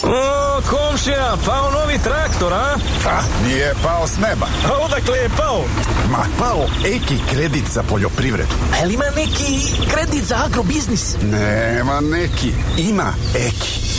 O, komšija, pao novi traktor, a? Ha, nije pao s neba. A odakle je pao? Ma, pao Eki kredit za poljoprivredu. A li ima neki kredit za agrobiznis? Nema neki, ima Eki.